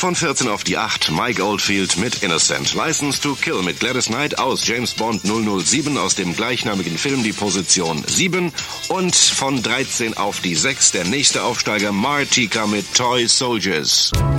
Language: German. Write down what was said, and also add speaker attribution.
Speaker 1: Von 14 auf die 8, Mike Oldfield mit Innocent. License to Kill mit Gladys Knight aus James Bond 007 aus dem gleichnamigen Film die Position 7. Und von 13 auf die 6, der nächste Aufsteiger Martika mit Toy Soldiers.